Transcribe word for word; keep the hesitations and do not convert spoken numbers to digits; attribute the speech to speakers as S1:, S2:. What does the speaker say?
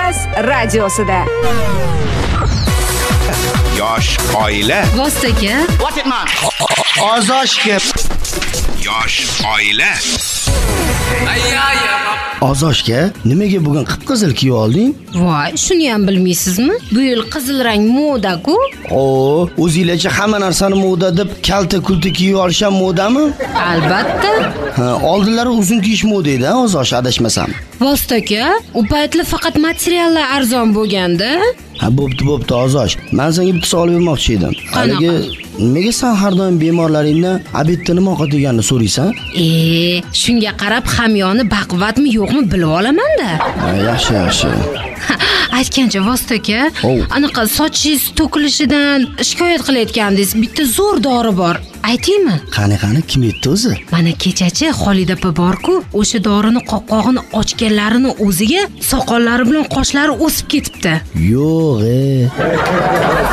S1: Yo'lbars radiosida.
S2: Yosh oila.
S3: Vostoka.
S4: What it man?
S5: Ozoshga.
S2: Yosh oila.
S5: Ozoshga, nimaga bugun qip-qizil kiyib olding?
S3: Voy, shuni ham bilmaysizmi? Bu yil qizil rang moda-ku.
S5: Oo, o'zingizcha hamma narsani moda deb kalta-kulta kiyib olish ham modami?
S3: Albatta.
S5: Ha, oldinlari uzun kiyish moda edi, Ozosh adashmasam.
S3: Vostoka, u paytlar faqat materiallar arzon bo'lganda.
S5: Ha, bo'pti, bo'pti, Ozosh. Men senga bitta savol bermoqchi edim. Haligi, nimaga sen har doim bemorlaringdan obedda nima ovqat yeganini so'raysan?
S3: E, shunga qarab hamyoni baquvvatmi yo'qmi bilib olaman-da.
S5: Yaxshi, yaxshi.
S3: Aytgancha Vostoka,
S5: Oh.
S3: anaqa sochingiz to'kilishidan shikoyat qilayotgandingiz. Bitta zo'r dori bor. Aytaymi?
S5: Qani, qani, kim aytdi o'zi?
S3: Mana kechachi Xolida opa bor-ku, o'sha dorini qoqqog'ini ochganlarini o'ziga soqollari bilan qoshlari o'sib ketibdi.
S5: Yo'q, e.